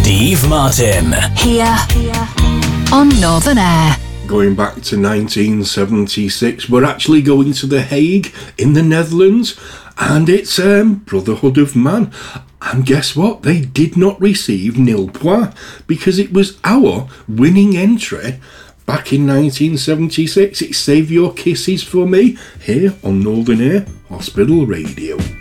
Steve Martin. Here on Northern Air. Going back to 1976, we're actually going to The Hague in the Netherlands, and it's Brotherhood of Man. And guess what? They did not receive nil point because it was our winning entry back in 1976. It's Save Your Kisses for Me here on Northern Air Hospital Radio.